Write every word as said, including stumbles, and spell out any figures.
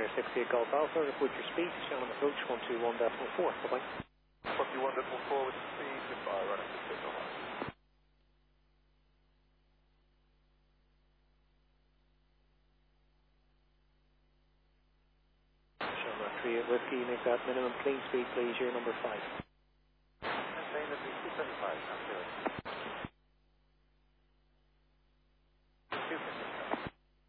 Ryanair sixty-eight Golf Alpha, report your speed, channel approach one two one point four, bye bye. one two one point four with speed, goodbye, Ryanair sixty-eight Golf Alpha. Channel three at Whiskey, make that minimum clean speed please, year number five. Maintain the two seventy-five,